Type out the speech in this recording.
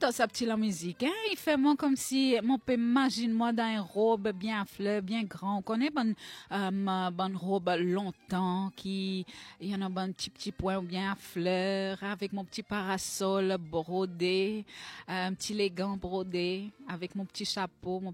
j'adore sa petite la musique. Hein? Il fait moi comme si, mon peut imagine moi dans une robe bien fleur, bien grand. On connaît bonne robe longtemps qui, il y en a bon petit point bien à fleurs avec mon petit parasol brodé, un petit élégant brodé avec mon petit chapeau, mon